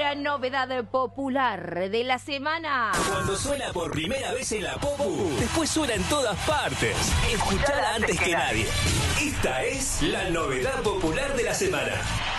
la novedad popular de la semana. Cuando suena por primera vez en la Popu, después suena en todas partes. Escuchala antes que nadie. Esta es la novedad popular de la semana.